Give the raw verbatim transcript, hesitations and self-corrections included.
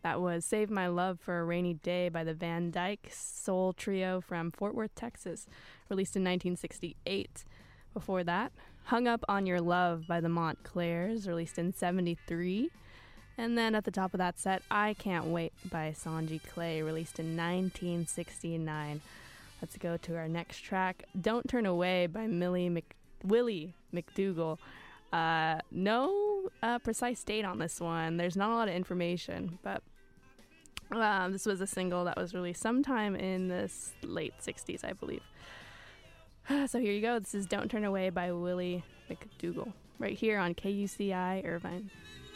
That was Save My Love for a Rainy Day by the Van Dyke Soul Trio from Fort Worth, Texas, released in nineteen sixty-eight. Before that, Hung Up on Your Love by the Montclairs, released in seventy-three. And then at the top of that set, I Can't Wait by Sanji Clay, released in nineteen sixty-nine. Let's go to our next track, Don't Turn Away by Millie Mc- Willie McDougall. Uh, no uh, precise date on this one. There's not a lot of information, but uh, this was a single that was released sometime in the late sixties, I believe. So here you go. This is Don't Turn Away by Willie McDougall, right here on K U C I Irvine.